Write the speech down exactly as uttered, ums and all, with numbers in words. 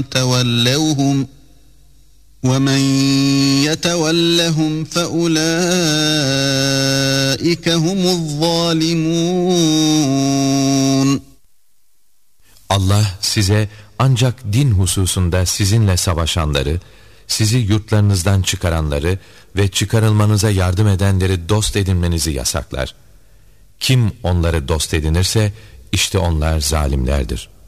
تَوَلَّوْهُمْ وَمَنْ يَتَوَلَّهُمْ فَأُولَٰئِكَ هُمُ الظَّالِمُونَ. Allah size ancak din hususunda sizinle savaşanları, sizi yurtlarınızdan çıkaranları ve çıkarılmanıza yardım edenleri dost edinmenizi yasaklar. Kim onları dost edinirse işte onlar zalimlerdir.